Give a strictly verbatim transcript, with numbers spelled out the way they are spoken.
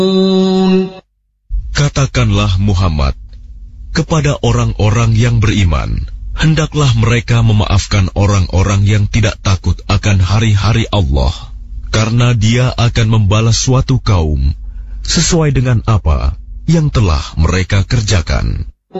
Katakanlah Muhammad kepada orang-orang yang beriman, hendaklah mereka memaafkan orang-orang yang tidak takut akan hari-hari Allah, karena Dia akan membalas suatu kaum sesuai dengan apa yang telah mereka kerjakan.